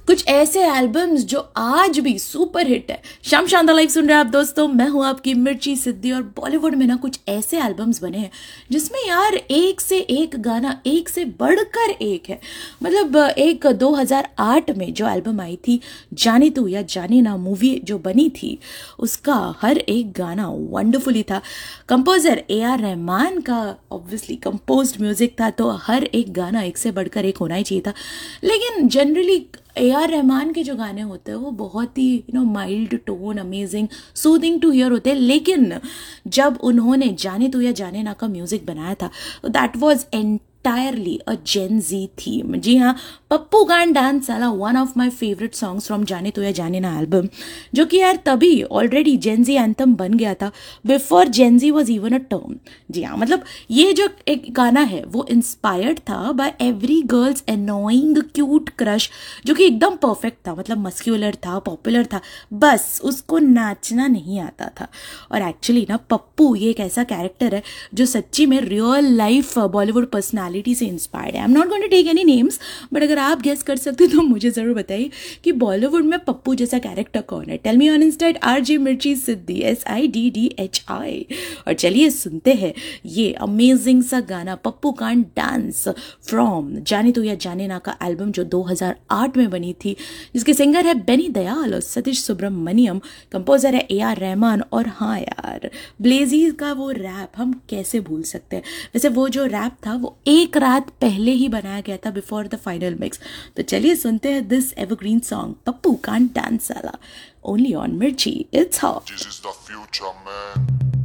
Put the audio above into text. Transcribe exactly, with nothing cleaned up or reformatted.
कुछ ऐसे एल्बम्स जो आज भी सुपर हिट है। शाम शानदार लाइव सुन रहे हैं आप दोस्तों, मैं हूं आपकी मिर्ची सिद्धि। और बॉलीवुड में ना कुछ ऐसे एल्बम्स बने हैं जिसमें यार एक से एक गाना एक से बढ़कर एक है। मतलब एक दो हज़ार आठ में जो एल्बम आई थी जाने तू या जाने ना, मूवी जो बनी थी, उसका हर एक गाना वंडरफुली था। कंपोजर ए आर रहमान का ऑब्वियसली कंपोज्ड म्यूजिक था, तो हर एक गाना एक से बढ़कर एक होना ही चाहिए था। लेकिन जनरली ए आर रहमान के जो गाने होते हैं वो बहुत ही you know mild tone, amazing, soothing to here होते हैं। लेकिन जब उन्होंने जाने तू या जाने ना का म्यूजिक बनाया था, that was entirely a gen ji theme. जी हाँ, पप्पू गान डांस वाला one of my favourite songs from जाने तू या जाने ना एल्बम, जो कि यार तभी ऑलरेडी जेन जी एंथम बन गया था, before gen ji was even a term. जी हाँ, मतलब ये जो एक गाना है वो इंस्पायर्ड था bye every girls annoying cute crush, जो कि एकदम परफेक्ट था। मतलब मस्क्यूलर था, पॉपुलर था, बस उसको नाचना नहीं आता था। और एक्चुअली ना पप्पू ये एक ऐसा कैरेक्टर है जो सच्ची में रियल लाइफ बॉलीवुड पर्सनालिटी से इंस्पायर्ड है। I am not going to take any names, but अगर आप गेस कर सकते हो तो मुझे ज़रूर बताइए कि बॉलीवुड में पप्पू जैसा कैरेक्टर कौन है। Tell me on instead R G मिर्ची सिद्धि, S I D D H I. और चलिए सुनते हैं ये अमेजिंग सा गाना पप्पू कांट डांस फ्रॉम जाने तू या जाने ना का एल्बम, जो दो हज़ार आठ में बनी थी, जिसके सिंगर है बेनी दयाल और सतीश सुब्रमण्यम, कंपोजर है ए आर रहमान। और हाँ यार, ब्लेजी का वो रैप हम कैसे भूल सकते हैं। वैसे वो जो रैप था वो एक रात पहले ही बनाया गया था, बिफोर द फाइनल मिक्स। तो चलिए सुनते हैं this evergreen song Pappu can't dance वाला, ओनली ऑन मिर्ची, it's hot. This is the future, man.